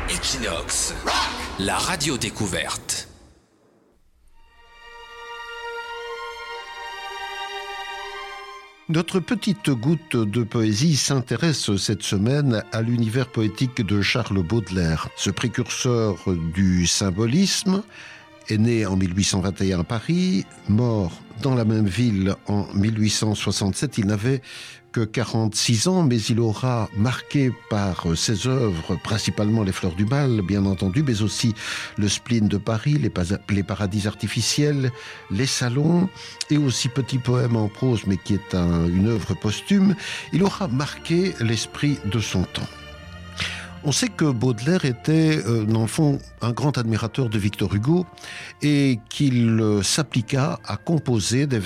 Equinox, la radio découverte. Notre petite goutte de poésie s'intéresse cette semaine à l'univers poétique de Charles Baudelaire. Ce précurseur du symbolisme est né en 1821 à Paris, mort dans la même ville en 1867. Il n'avait que 46 ans, mais il aura marqué par ses œuvres, principalement Les Fleurs du Mal, bien entendu, mais aussi Le Spleen de Paris, Les Paradis artificiels, Les Salons, et aussi Petit poème en prose, mais qui est une œuvre posthume. Il aura marqué l'esprit de son temps. On sait que Baudelaire était, dans le fond, un grand admirateur de Victor Hugo et qu'il s'appliqua à composer des